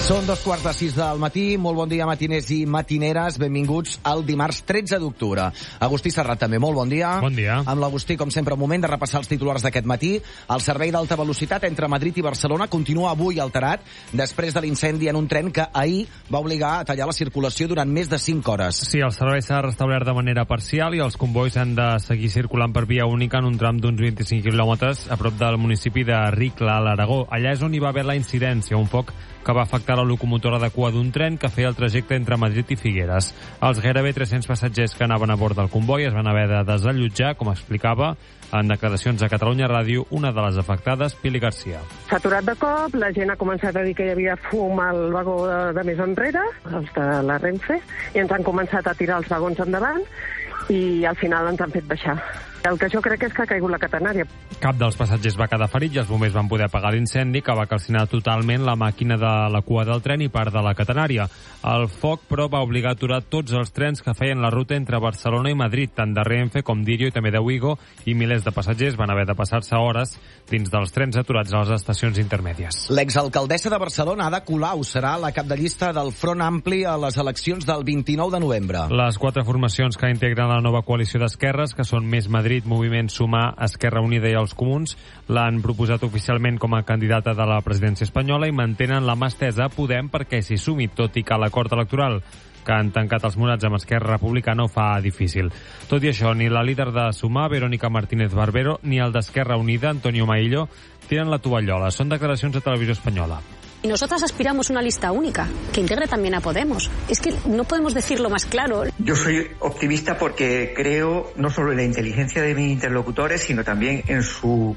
Són 2:15 del matí. Molt bon dia, matiners i matineres. Benvinguts al dimarts 13 d'octubre. Agustí Serrat també, molt bon dia. Bon dia. Amb l'Agustí, com sempre, un moment de repassar els titulars d'aquest matí. El servei d'alta velocitat entre Madrid i Barcelona continua avui alterat després de l'incendi en un tren que ahir va obligar a tallar la circulació durant més de 5 hores. Sí, el servei s'ha restablert de manera parcial i els convois han de seguir circulant per via única en un tram d'uns 25 quilòmetres a prop del municipi de Ricla, a l'Aragó. Allà és on hi va haver la incidència, un foc que va afectar la locomotora de cua d'un tren que feia el trajecte entre Madrid i Figueres. Els gairebé 300 passatgers que anaven a bord del comboi es van haver de desallotjar, com explicava en declaracions a Catalunya Ràdio una de les afectades, Pili Garcia. S'ha aturat de cop, la gent ha començat a dir que hi havia fum al vagó de més enrere, els de la Renfe, i ens han començat a tirar els vagons endavant i al final ens han fet baixar. El que jo crec és que ha caigut la catenària. Cap dels passatgers va quedar ferit i els bombers van poder apagar l'incendi que va calcinar totalment la màquina de la cua del tren i part de la catenària. El foc, però, va obligar a aturar tots els trens que feien la ruta entre Barcelona i Madrid, tant de Renfe com d'Irio i també de Wigo, i milers de passatgers van haver de passar-se hores dins dels trens aturats a les estacions intermèdies. L'exalcaldessa de Barcelona, Ada Colau, serà la cap de llista del Front Ampli a les eleccions del 29 de novembre. Les 4 formacions que integren la nova coalició d'esquerres, que són Més Madrid, Moviment Sumar, Esquerra Unida i els Comuns, l'han proposat oficialment com a candidata de la presidència espanyola i mantenen la mà estesa a Podem perquè s'hi sumi, tot i que l'acord electoral que han tancat els morats amb Esquerra Republicana ho fa difícil. Tot i això, ni la líder de Sumar, Verónica Martínez Barbero, ni el d'Esquerra Unida, Antonio Maillo, tiren la tovallola. Són declaracions a Televisió Espanyola. Y nosotras aspiramos a una lista única, que integre también a Podemos. Es que no podemos decirlo más claro. Yo soy optimista porque creo no solo en la inteligencia de mis interlocutores, sino también en su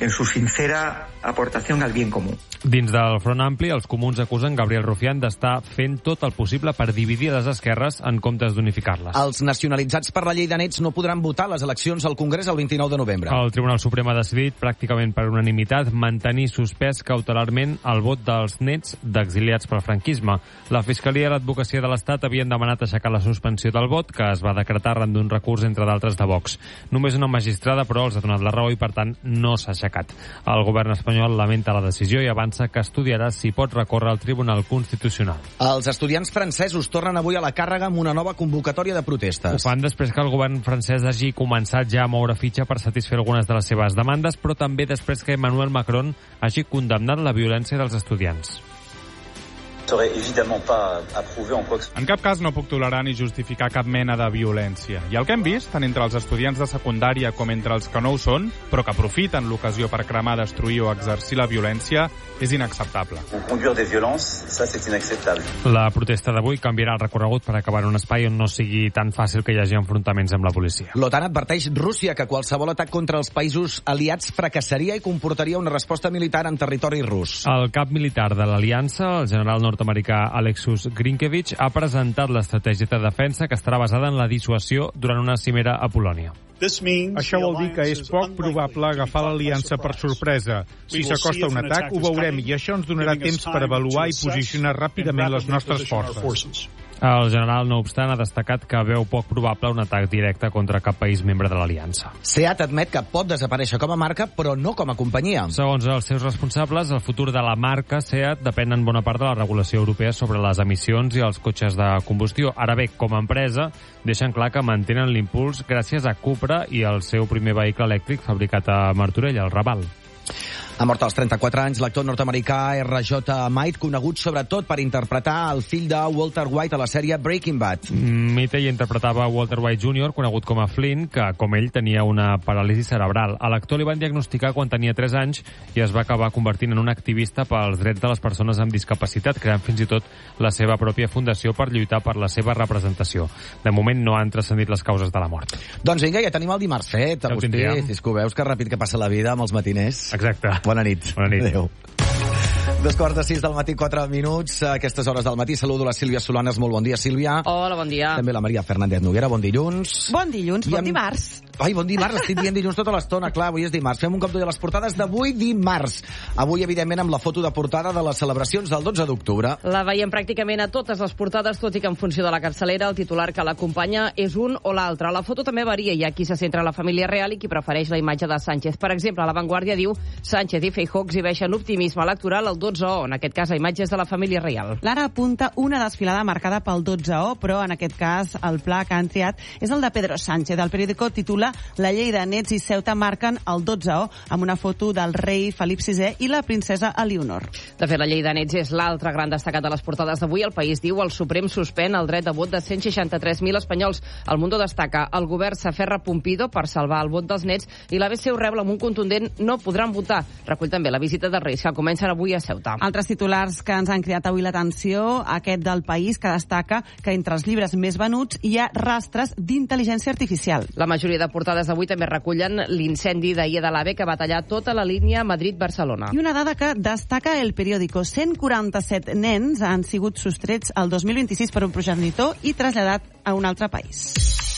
sincera aportación al bien común. Dins del Front Ampli, els comuns acusen Gabriel Rufián d'estar fent tot el possible per dividir les esquerres en comptes d'unificar-les. Els nacionalitzats per la llei de nets no podran votar a les eleccions al Congrés el 29 de novembre. El Tribunal Suprem ha decidit, pràcticament per unanimitat, mantenir suspès cautelarment el vot dels nets d'exiliats pel franquisme. La Fiscalia i l'Advocacia de l'Estat havien demanat aixecar la suspensió del vot, que es va decretar arran d'un recurs, entre d'altres, de Vox. Només una magistrada, però, els ha donat la raó i, per tant, no s'ha aixecat. El govern espanyol lamenta la decisió i avança que estudiarà si pot recórrer al Tribunal Constitucional. Els estudiants francesos tornen avui a la càrrega amb una nova convocatòria de protestes. Ho fan després que el govern francès hagi començat ja a moure fitxa per satisfer algunes de les seves demandes, però també després que Emmanuel Macron hagi condemnat la violència dels estudiants. En cap cas no puc tolerar ni justificar cap mena de violència. I el que hem vist, tant entre els estudiants de secundària com entre els que no ho són, però que aprofiten l'ocasió per cremar, destruir o exercir la violència, és inacceptable. La protesta d'avui canviarà el recorregut per acabar en un espai on no sigui tan fàcil que hi hagi enfrontaments amb la policia. L'OTAN adverteix Rússia que qualsevol atac contra els països aliats fracassaria i comportaria una resposta militar en territori rus. El cap militar de l'aliança, el general nord-americà Alexus Grinkevich, ha presentat l'estratègia de defensa que estarà basada en la dissuasió durant una cimera a Polònia. Això vol dir que és poc probable agafar l'aliança per sorpresa. Si s'acosta un atac, ho veurem, i això ens donarà temps per avaluar i posicionar ràpidament les nostres forces. El general, no obstant, ha destacat que veu poc probable un atac directe contra cap país membre de l'aliança. SEAT admet que pot desaparèixer com a marca, però no com a companyia. Segons els seus responsables, el futur de la marca SEAT depèn en bona part de la regulació europea sobre les emissions i els cotxes de combustió. Ara bé, com a empresa, deixen clar que mantenen l'impuls gràcies a Cupra i el seu primer vehicle elèctric fabricat a Martorell, el Raval. Ha mort als 34 anys l'actor nord-americà R.J. White, conegut sobretot per interpretar el fill de Walter White a la sèrie Breaking Bad. Mitchell interpretava Walter White Jr., conegut com a Flynn, que, com ell, tenia una paràlisi cerebral. A l'actor li van diagnosticar quan tenia 3 anys i es va acabar convertint en un activista pels drets de les persones amb discapacitat, creant fins i tot la seva pròpia fundació per lluitar per la seva representació. De moment no han transcendit les causes de la mort. Doncs vinga, ja tenim el dimarts fet, Agustí. És que ho veus que ràpid que passa la vida amb els matiners. Exacte. Bona nit. Bona nit. Adéu. 2:45 del matí, 4 minuts. A aquestes hores del matí saludo la Sílvia Solanes. Molt bon dia, Sílvia. Hola, bon dia. També la Maria Fernández Noguera. Bon dilluns. Bon dilluns, bon dimarts. Ai, bon dimarts, estic dient dilluns tota l'estona, clar, avui és dimarts. Fem un cop d'ull a les portades d'avui, dimarts. Avui, evidentment, amb la foto de portada de les celebracions del 12 d'octubre. La veiem pràcticament a totes les portades, tot i que en funció de la capçalera el titular que l'acompanya és un o l'altre. La foto també varia, hi ha qui se centra en la família real i qui prefereix la imatge de Sánchez. Per exemple, a La Vanguardia diu Sánchez i Feijóo exhibeixen optimisme electoral al 12O, en aquest cas a imatges de la família real. L'Ara apunta una desfilada marcada pel 12O, però en aquest cas el pla que han triat és el de Pedro Sánchez. El periòdico titula La Lleida, Nets i Ceuta marquen el 12O amb una foto del rei Felip VI i la princesa Elionor. De fet, la llei de nets és l'altre gran destacat de les portades d'avui. El País diu el Suprem suspèn el dret de vot de 163.000 espanyols. El Mundo destaca el govern s'aferra a Pompidou per salvar el vot dels nets i l'ABC ho rebla amb un contundent no podran votar. Recull també la visita dels Reis que comencen avui a Ceuta. Altres titulars que ens han cridat avui l'atenció, aquest del País que destaca que entre els llibres més venuts hi ha rastres d'intel·ligència artificial. La majoria de portades d'avui també recullen l'incendi d'ahir de l'AVE que va tallar tota la línia Madrid-Barcelona. I una dada que destaca el periòdico. 147 nens han sigut sostrets el 2026 per un progenitor i traslladat a un altre país.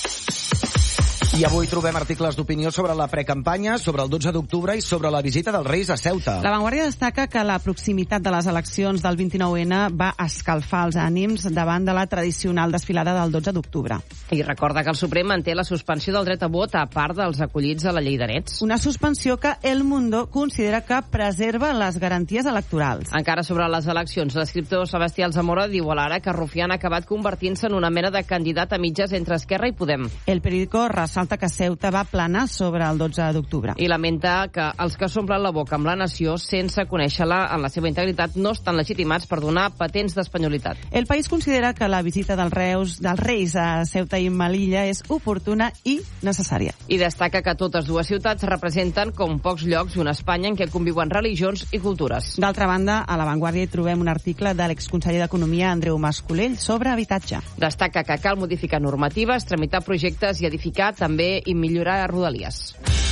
I avui trobem articles d'opinió sobre la precampanya, sobre el 12 d'octubre i sobre la visita dels Reis a Ceuta. La Vanguardia destaca que la proximitat de les eleccions del 29N va escalfar els ànims davant de la tradicional desfilada del 12 d'octubre. I recorda que el Suprem manté la suspensió del dret a vot a part dels acollits a la llei de nets. Una suspensió que El Mundo considera que preserva les garanties electorals. Encara sobre les eleccions, l'escriptor Sebastià Alzamora diu a l'Ara que Rufián ha acabat convertint-se en una mena de candidat a mitges entre Esquerra i Podem. El periòdico ressalta que Ceuta va planar sobre el 12 d'octubre. I lamenta que els que s'omplen la boca amb la nació sense conèixer-la en la seva integritat no estan legitimats per donar patents d'espanyolitat. El País considera que la visita dels Reis a Ceuta i Melilla és oportuna i necessària. I destaca que totes dues ciutats representen com pocs llocs una Espanya en què conviuen religions i cultures. D'altra banda, a La Vanguardia hi trobem un article de l'exconseller d'Economia Andreu Mas-Colell sobre habitatge. Destaca que cal modificar normatives, tramitar projectes i edificar també i millorar Rodalies.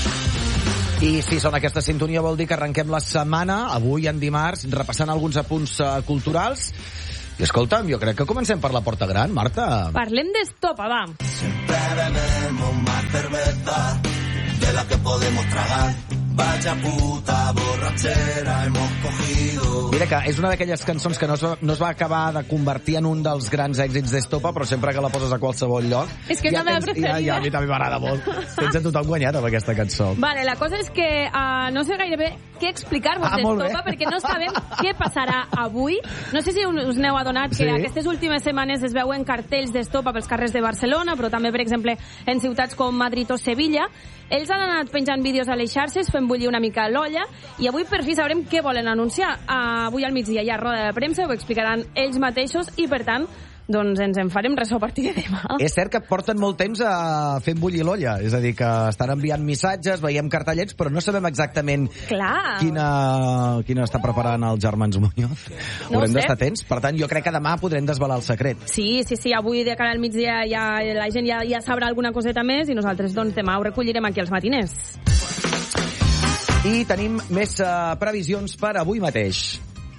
I si sona aquesta sintonia vol dir que arrenquem la setmana, avui en dimarts, repassant alguns apunts culturals. I escolta'm, jo crec que comencem per la Porta Gran, Marta. Parlem d'estopa, va. Siempre bebemos más cerveza de la que podemos tragar. Vaya puta borrachera hemos cogido. Mira que és una d'aquelles cançons que no es va acabar de convertir en un dels grans èxits d'Estopa, però sempre que la poses a qualsevol lloc... És que és la meva preferida. Ja, a mi també m'agrada molt. Tens a tothom guanyat amb aquesta cançó. Vale, la cosa és que no sé gairebé què explicar-vos d'Estopa, perquè no sabem què passarà avui. No sé si us n'heu adonat que aquestes últimes setmanes es veuen cartells d'Estopa pels carrers de Barcelona, però també, per exemple, en ciutats com Madrid o Sevilla. Ells han anat penjant vídeos a les xarxes, fent bullir una mica l'olla, i avui per fi sabrem què volen anunciar. Avui al migdia hi ha roda de premsa, ho explicaran ells mateixos, i per tant, doncs ens en farem ressò a partir de demà. És cert que porten molt temps fent bullir l'olla, és a dir, que estan enviant missatges, veiem cartellets, però no sabem exactament quina està preparant els germans Muñoz. No haurem d'estar atents, per tant, jo crec que demà podrem desvelar el secret. Sí, avui de cara al migdia la gent ja sabrà alguna coseta més i nosaltres doncs demà ho recollirem aquí als matiners. I tenim més previsions per avui mateix.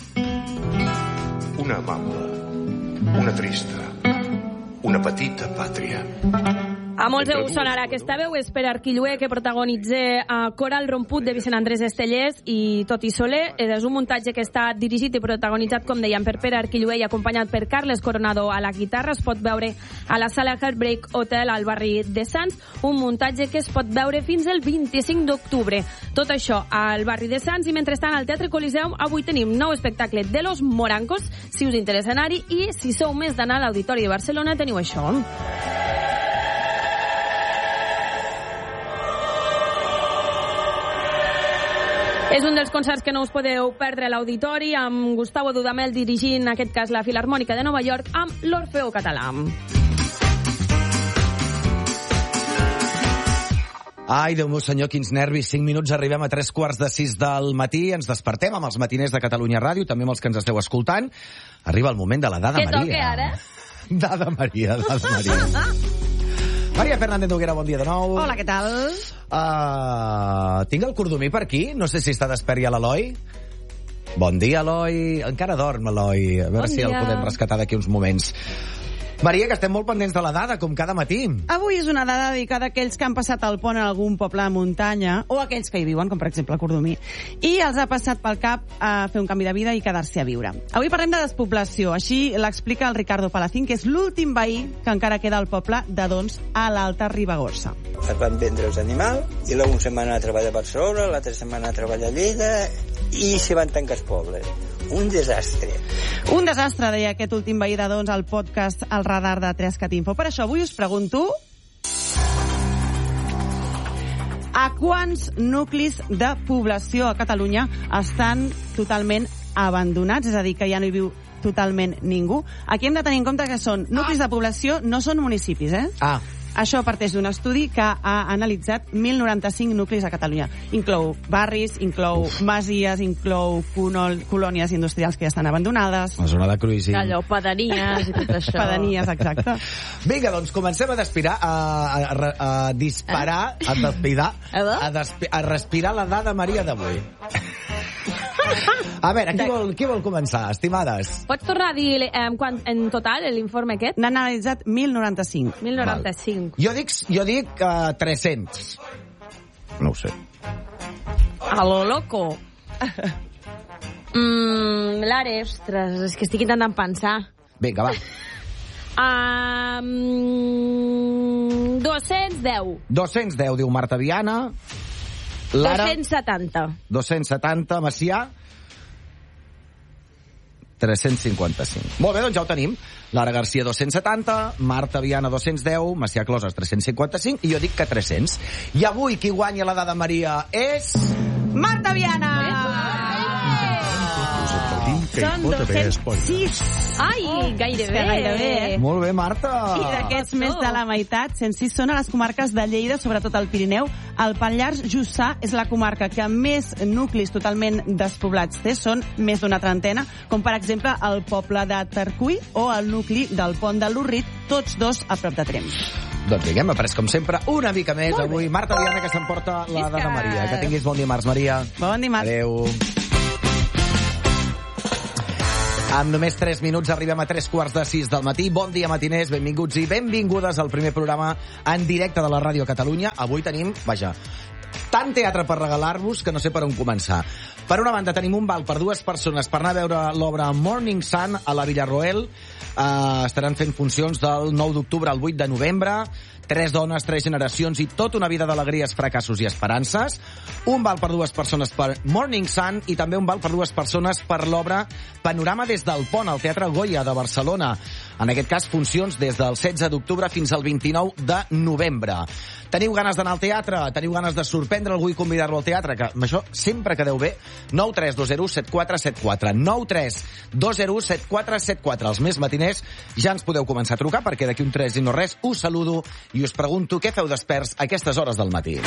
Una mamba, una trista, una petita pàtria. A molts us sonarà aquesta veu, és per Arquillué, que protagonitza Coral Romput de Vicent Andrés Estellés i Toti Soler. És un muntatge que està dirigit i protagonitzat, com dèiem, per Pere Arquillué i acompanyat per Carles Coronado a la guitarra. Es pot veure a la sala Heartbreak Hotel al barri de Sants, un muntatge que es pot veure fins el 25 d'octubre. Tot això al barri de Sants, i mentrestant al Teatre Coliseum avui tenim nou espectacle de Los Morancos, si us interessa anar-hi, i si sou més d'anar a l'Auditori de Barcelona teniu això. És un dels concerts que no us podeu perdre a l'Auditori, amb Gustavo Dudamel dirigint, en aquest cas, la Filharmònica de Nova York, amb l'Orfeo Català. Ai, Déu meu senyor, quins nervis. 5 minuts, arribem a 3:45 del matí. Ens despertem amb els matiners de Catalunya Ràdio, també amb els que ens esteu escoltant. Arriba el moment de la Dada Maria. Què toca ara? Dada Maria. Maria Fernández Noguera, bon dia de nou. Hola, què tal? Tinc el Cordomí per aquí. No sé si està despert ja l'Eloi. Bon dia, Eloi. Encara dorm, Eloi. A veure si el podem rescatar d'aquí uns moments. Maria, que estem molt pendents de la dada, com cada matí. Avui és una dada dedicada a aquells que han passat el pont en algun poble de muntanya, o a aquells que hi viuen, com per exemple a Cordomí, i els ha passat pel cap a fer un canvi de vida i quedar-se a viure. Avui parlem de despoblació, així l'explica el Ricardo Palacín, que és l'últim veí que encara queda al poble de Dons, a l'Alta Ribagorça. Es van vendre els animals, i l'un se'n va anar a treballar a Barcelona, l'altre se'n va anar a treballar a Lleida, i se van tancar els pobles. Un desastre. Un desastre, deia aquest últim veí de Dons al podcast El Radar de 3CatInfo. Per això avui us pregunto a quants nuclis de població a Catalunya estan totalment abandonats, és a dir, que ja no hi viu totalment ningú. Aquí hem de tenir en compte que són nuclis de població, no són municipis, Això parteix d'un estudi que ha analitzat 1.095 nuclis a Catalunya. Inclou barris, inclou masies, inclou colònies industrials que ja estan abandonades. La zona de cruising. Allò, pedanies i tot això. Pedanies, exacte. Vinga, doncs comencem a respirar la dada Maria d'avui. A veure, qui vol començar, estimades? Pots tornar a dir en total l'informe aquest? N'han analitzat 1.095. 1.095. Jo dic 300. No ho sé. A lo loco. L'Are, ostres, és que estic intentant pensar. Vinga, va. 210. 210, diu Marta Viana. Lara, 270. 270, Macià. 355. Molt bé, doncs ja ho tenim. Lara Garcia, 270, Marta Viana, 210, Macià Closes, 355, i jo dic que 300. I avui qui guanya la dada Maria és... Marta Viana! Són 206. Ai, gairebé. Molt bé, Marta. I d'aquests més de la meitat, 106 són a les comarques de Lleida, sobretot al Pirineu. El Pallars Jussà és la comarca que més nuclis totalment despoblats té, són més d'una trentena, com per exemple el poble de Tarcuí o el nucli del Pont de l'Urrit, tots dos a prop de Tremp. Doncs diguem, ha pres com sempre una mica més avui. Marta Viana, que s'emporta la dada Maria. Que tinguis bon dimarts, Maria. Bon dimarts. Adéu. En només 3 minuts arribem a 3:45 del matí. Bon dia, matiners, benvinguts i benvingudes al primer programa en directe de la Ràdio Catalunya. Avui tenim, tant teatre per regalar-vos que no sé per on començar. Per una banda, tenim un val per 2 persones per anar a veure l'obra Morning Sun a la Villarroel. Estaran fent funcions del 9 d'octubre al 8 de novembre. 3 dones, 3 generacions i tota una vida d'alegries, fracassos i esperances. Un val per 2 persones per Morning Sun i també un val per 2 persones per l'obra Panorama des del Pont al Teatre Goya de Barcelona. En aquest cas, funcions des del 16 d'octubre fins al 29 de novembre. Teniu ganes d'anar al teatre? Teniu ganes de sorprendre algú i convidar-lo al teatre? Que amb això sempre quedeu bé. 932017474. 932017474. Els més matiners ja ens podeu començar a trucar perquè d'aquí un 3 i no res us saludo i us pregunto què feu desperts a aquestes hores del matí.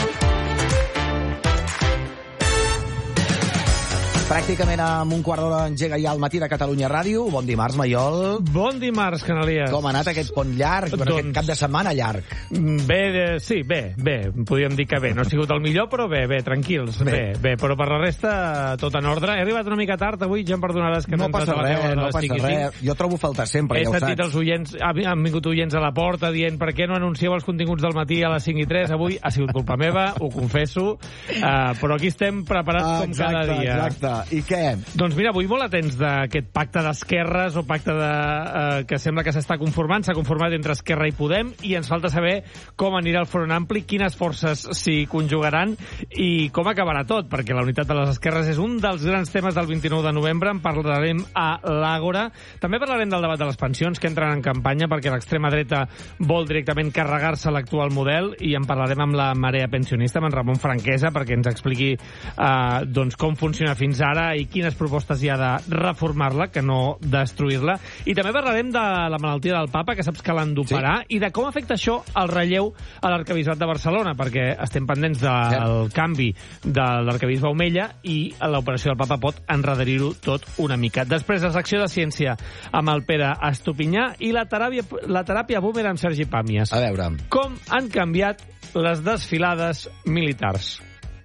Pràcticament amb un quart d'hora engega ja al matí de Catalunya Ràdio. Bon dimarts, Maiol. Bon dimarts, Canalies. Com ha anat aquest pont llarg, aquest cap de setmana llarg? Bé, sí, bé. Podríem dir que bé. No ha sigut el millor, però bé, tranquils. Bé, però per la resta, tot en ordre. He arribat una mica tard avui, ja em perdonaràs que no passa res. Jo trobo falta sempre, ja ho saps. He sentit els oients, han vingut oients a la porta dient per què no anuncieu els continguts del matí a les 5:03. Avui ha sigut culpa meva, ho confesso, però aquí estem preparats com cada dia. Exacte. I què? Doncs mira, avui molt atents d'aquest pacte d'esquerres o pacte que sembla que s'està conformant. S'ha conformat entre Esquerra i Podem i ens falta saber com anirà el Front Ampli, quines forces s'hi conjugaran i com acabarà tot, perquè la unitat de les esquerres és un dels grans temes del 29 de novembre. En parlarem a l'Àgora. També parlarem del debat de les pensions, que entren en campanya perquè l'extrema dreta vol directament carregar-se l'actual model, i en parlarem amb la marea pensionista, amb en Ramon Franquesa, perquè ens expliqui doncs com funciona fins ara i quines propostes hi ha de reformar-la, que no destruir-la. I també parlarem de la malaltia del papa, que saps que l'han d'operar, i de com afecta això el relleu a l'arquebisbat de Barcelona, perquè estem pendents del canvi de l'arquebisbe Omella i l'operació del papa pot enrederir-ho tot una mica. Després, la secció de ciència amb el Pere Estopinyà i la teràpia boomer amb Sergi Pàmies. A veure. Com han canviat les desfilades militars?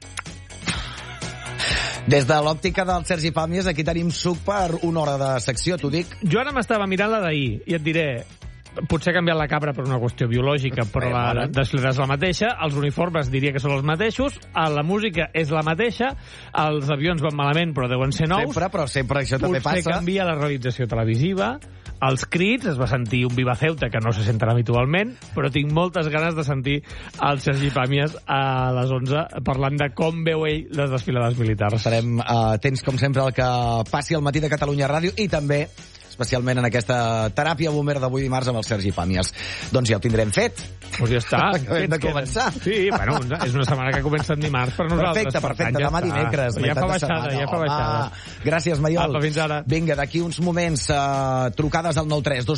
Des de l'òptica del Sergi Pàmies, aquí tenim suc per una hora de secció, t'ho dic. Jo ara m'estava mirant la d'ahir i et diré, potser ha canviat la cabra per una qüestió biològica, però la desfilada és la mateixa, els uniformes diria que són els mateixos, la música és la mateixa, els avions van malament però deuen ser nous. Sempre això també passa. Potser canvia la realització televisiva, els crits, es va sentir un Viva Ceuta que no se senten habitualment, però tinc moltes ganes de sentir el Sergi Pàmies a les 11 parlant de com veu ell les desfilades militars. Estarem atents, com sempre, al que passi al Matí de Catalunya Ràdio i també especialment en aquesta teràpia boomer d'avui dimarts amb el Sergi Pàmies. Doncs ja ho tindrem fet. Doncs ja està. Acabem de començar. Sí, bueno, és una setmana que comença en dimarts per nosaltres. Perfecte. Demà dimecres. Ja fa baixada. Gràcies, Maiol. Apa, fins ara. Vinga, d'aquí uns moments trucades al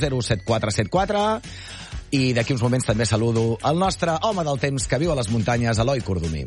93207474 i d'aquí uns moments també saludo el nostre home del temps que viu a les muntanyes, Eloi Cordomí.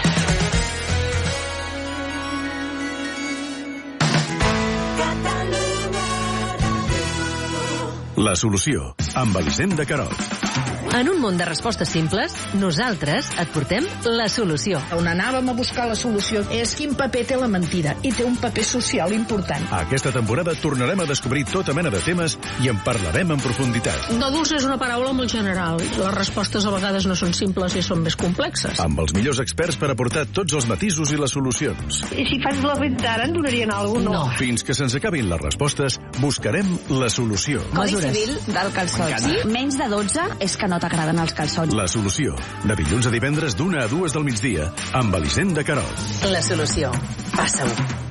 La solució, amb Elisenda Querol. En un món de respostes simples, nosaltres et portem la solució. On anàvem a buscar la solució és quin paper té la mentida, i té un paper social important. Aquesta temporada tornarem a descobrir tota mena de temes i en parlarem en profunditat. De dulce és una paraula molt general. Les respostes a vegades no són simples i són més complexes. Amb els millors experts per aportar tots els matisos i les solucions. I si faig la renta ara, en donarien alguna cosa? No. Fins que se'ns acabin les respostes, buscarem la solució. Codi civil del calçot. Sí? Menys de 12 és que no t'agraden els calçots. La solució. De dilluns a divendres d'1 a 2 del migdia amb Elisenda Querol. La solució. Passa-ho.